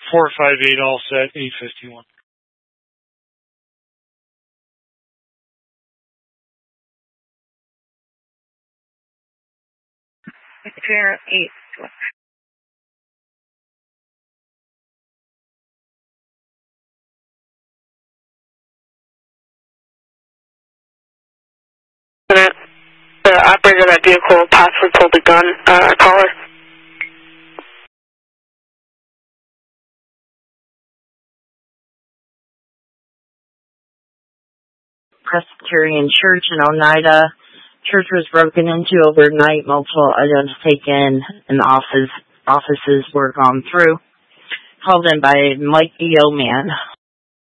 458 all set, 851. Victoria 8. The operator of that vehicle possibly pulled a gun, caller. Presbyterian Church in Oneida. Church was broken into overnight. Multiple items taken and offices were gone through. Called in by Mike the Yeoman.